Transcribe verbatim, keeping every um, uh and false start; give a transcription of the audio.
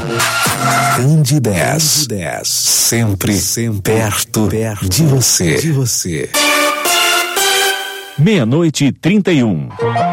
Candidez, sempre, sempre perto, perto de você. De você. Meia-noite e trinta e um.